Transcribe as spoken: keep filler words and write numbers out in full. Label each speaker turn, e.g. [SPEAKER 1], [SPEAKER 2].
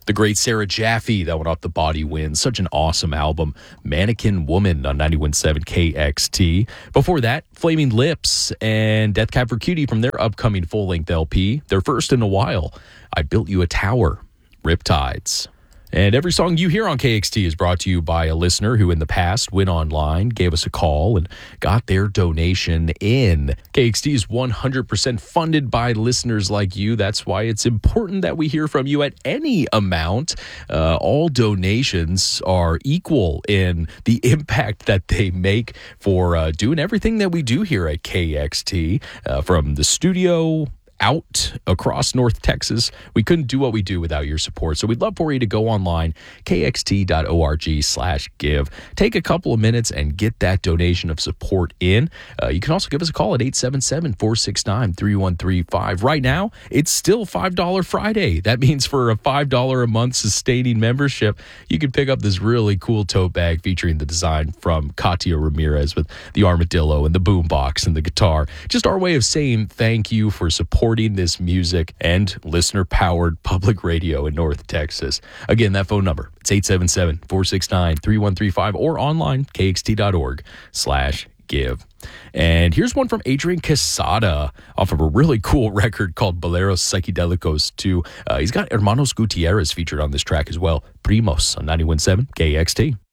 [SPEAKER 1] The great Sarah Jaffe, that went off the Body Winds. Such an awesome album. Mannequin Woman on ninety-one point seven K X T. Before that, Flaming Lips and Death Cab for Cutie from their upcoming full-length L P. Their first in a while. I Built You a Tower. Riptides. And every song you hear on K X T is brought to you by a listener who in the past went online, gave us a call, and got their donation in. K X T is one hundred percent funded by listeners like you. That's why it's important that we hear from you at any amount. Uh, all donations are equal in the impact that they make for uh, doing everything that we do here at K X T, uh, from the studio out across North Texas. We couldn't do what we do without your support. So we'd love for you to go online, k x t dot org slash give. Take a couple of minutes and get that donation of support in. Uh, you can also give us a call at eight seven seven, four six nine, three one three five. Right now, it's still five dollars Friday. That means for a five dollars a month sustaining membership, you can pick up this really cool tote bag featuring the design from Katia Ramirez with the armadillo and the boombox and the guitar. Just our way of saying thank you for supporting this music and listener-powered public radio in North Texas. Again, that phone number, it's eight seven seven, four six nine, three one three five or online, k x t dot org slash give. And here's one from Adrian Quesada off of a really cool record called Boleros Psychedelicos two. Uh, he's got Hermanos Gutierrez featured on this track as well. Primos on ninety-one point seven K X T.